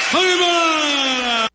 Vamos embora!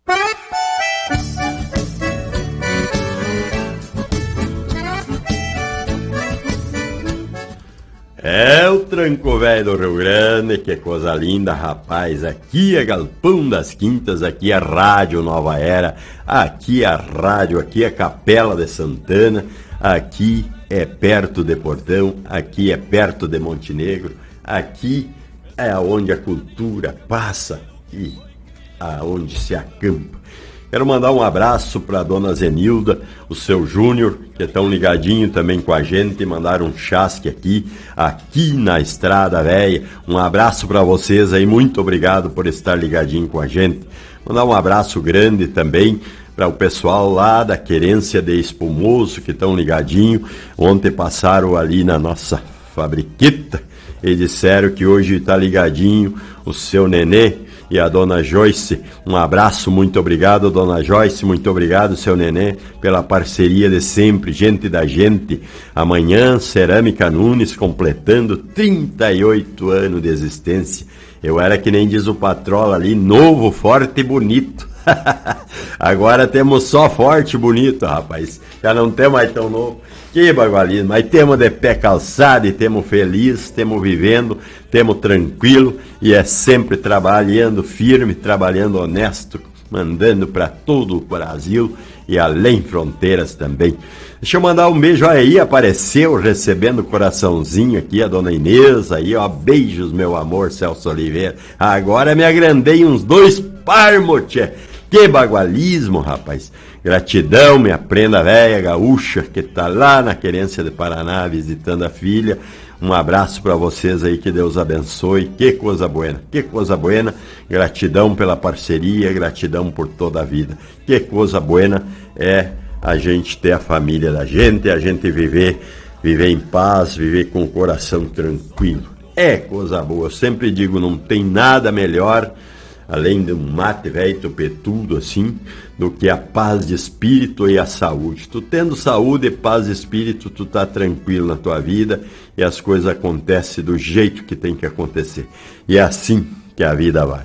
É o tranco velho do Rio Grande, que coisa linda, rapaz. Aqui é Galpão das Quintas, aqui é Rádio Nova Era, aqui é a rádio, aqui é Capela de Santana, aqui é perto de Portão, aqui é perto de Montenegro, aqui é onde a cultura passa e aonde se acampa. Quero mandar um abraço para a dona Zenilda, o seu Júnior, que estão ligadinho também com a gente, mandaram um chasque aqui na Estrada Velha. Um abraço para vocês aí, muito obrigado por estar ligadinho com a gente. Mandar um abraço grande também para o pessoal lá da Querência de Espumoso, que estão ligadinho. Ontem passaram ali na nossa fabriqueta e disseram que hoje está ligadinho o seu Nenê e a dona Joyce. Um abraço, muito obrigado, dona Joyce, muito obrigado, seu Nenê, pela parceria de sempre, gente da gente. Amanhã, Cerâmica Nunes, completando 38 anos de existência. Eu era que nem diz o Patrola ali, novo, forte e bonito. Agora temos só forte e bonito, rapaz. Já não temos mais tão novo. Que bagualismo. Mas temos de pé calçado e temos feliz, temos vivendo, temos tranquilo e é sempre trabalhando firme, trabalhando honesto, mandando para todo o Brasil e além fronteiras também. Deixa eu mandar um beijo aí, apareceu recebendo coraçãozinho aqui a dona Inês, aí ó, beijos meu amor, Celso Oliveira. Agora me agrandei uns 2 parmos, tchê. Que bagualismo, rapaz. Gratidão, minha prenda velha gaúcha, que tá lá na Querência de Paraná visitando a filha. Um abraço para vocês aí, que Deus abençoe. Que coisa buena, que coisa buena. Gratidão pela parceria, gratidão por toda a vida. Que coisa buena é a gente ter a família da gente, a gente viver em paz, viver com o coração tranquilo. É coisa boa. Eu sempre digo, não tem nada melhor, além de um mate velho tupetudo assim, do que a paz de espírito e a saúde. Tu tendo saúde e paz de espírito, tu tá tranquilo na tua vida e as coisas acontecem do jeito que tem que acontecer. E é assim que a vida vai.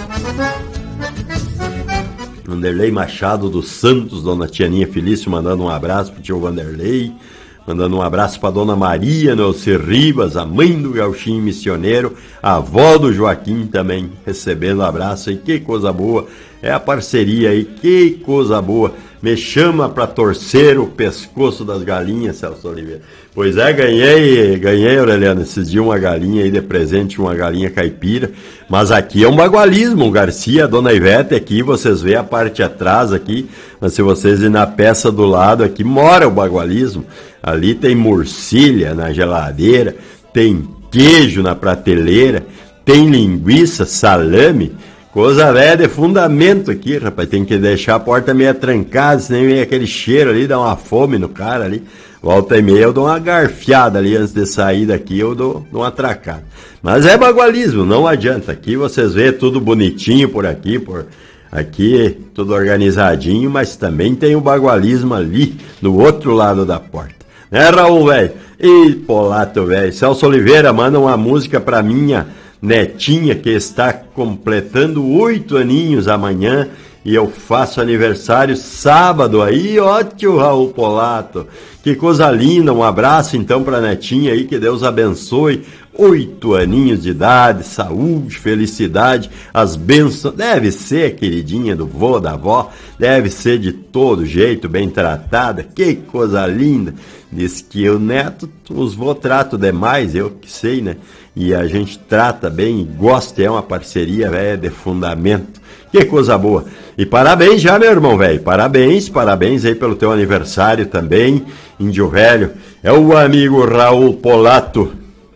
Vanderlei Machado dos Santos, dona Tianinha Felício, mandando um abraço pro tio Vanderlei. Mandando um abraço para dona Maria Nelce Ribas, a mãe do gauchinho missioneiro, a avó do Joaquim também, recebendo um abraço aí. Que coisa boa, é a parceria aí, que coisa boa. Me chama para torcer o pescoço das galinhas, Celso Oliveira. Pois é, ganhei, Aureliano, esses dias uma galinha aí de presente, uma galinha caipira. Mas aqui é um bagualismo, o Garcia, a dona Ivete aqui, vocês veem a parte atrás aqui, mas se vocês irem na peça do lado aqui, mora o bagualismo. Ali tem morcilha na geladeira, tem queijo na prateleira, tem linguiça, salame, coisa velha de fundamento aqui, rapaz. Tem que deixar a porta meio trancada, senão vem aquele cheiro ali, dá uma fome no cara ali. Volta e meia eu dou uma garfiada ali antes de sair daqui, eu dou uma atracada. Mas é bagualismo, não adianta. Aqui vocês vêem tudo bonitinho por aqui, aqui tudo organizadinho, mas também tem o bagualismo ali, do outro lado da porta. Né, Raul, velho? E Polato, velho. Celso Oliveira, manda uma música pra minha netinha, que está completando 8 aninhos amanhã, e eu faço aniversário sábado aí, ó, tio Raul Polato. Que coisa linda, um abraço então pra netinha aí, que Deus abençoe. 8 aninhos de idade, saúde, felicidade, as bênçãos. Deve ser, queridinha do vô, da avó, deve ser de todo jeito, bem tratada. Que coisa linda. Diz que o neto, os vô trato demais, eu que sei, né? E a gente trata bem e gosta, é uma parceria, velho, de fundamento. Que coisa boa. E parabéns já, meu irmão, velho. Parabéns aí pelo teu aniversário também, Índio Velho. É o amigo Raul Polato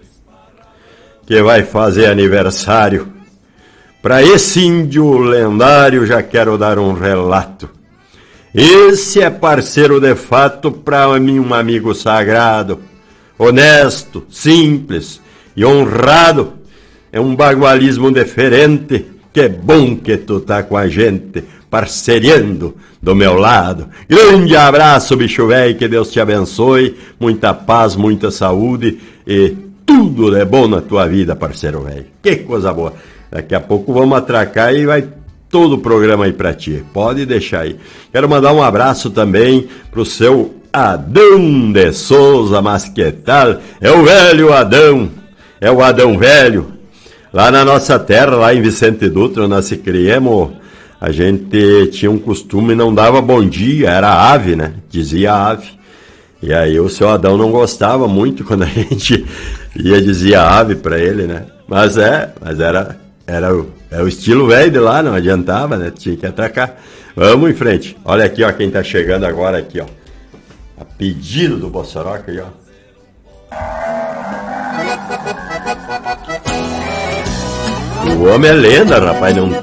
que vai fazer aniversário. Para esse índio lendário já quero dar um relato. Esse é parceiro de fato, para mim um amigo sagrado, honesto, simples e honrado. É um bagualismo diferente. Que bom que tu tá com a gente, parceriando do meu lado. Grande abraço, bicho velho, que Deus te abençoe. Muita paz, muita saúde e tudo de bom na tua vida, parceiro velho. Que coisa boa. Daqui a pouco vamos atracar e vai todo o programa aí pra ti. Pode deixar aí. Quero mandar um abraço também pro seu Adão de Souza, mas que tal? É o velho Adão, é o Adão velho. Lá na nossa terra, lá em Vicente Dutra, nós se criamos, a gente tinha um costume, não dava bom dia, era ave, né? Dizia ave. E aí o seu Adão não gostava muito quando a gente ia dizia ave pra ele, né? Mas era o estilo velho de lá, não adiantava, né? Tinha que atracar. Vamos em frente. Olha aqui, ó, quem tá chegando agora aqui, ó. A pedido do Bossoroca aí, ó. O homem é lenda, rapaz.